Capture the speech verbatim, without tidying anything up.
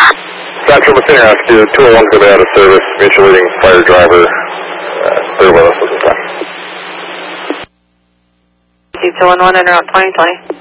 Central Messina Rescue, two oh one's going to be out of service. Mutual leading fire driver. Uh, clear with us at this time. two one one and around twenty twenty.